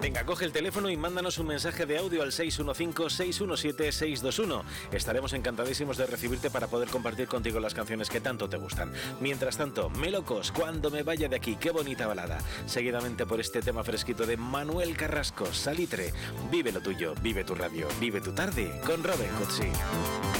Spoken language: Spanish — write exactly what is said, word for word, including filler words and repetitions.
Venga, coge el teléfono y mándanos un mensaje de audio al seis uno cinco, seis uno siete, seis dos uno. Estaremos encantadísimos de recibirte para poder compartir contigo las canciones que tanto te gustan. Mientras tanto, Melocos, Cuando me vaya de aquí, qué bonita balada. Seguidamente por este tema fresquito de Manuel Carrasco, Salitre. Vive lo tuyo, vive tu radio, vive tu tarde con Robert Cutsi.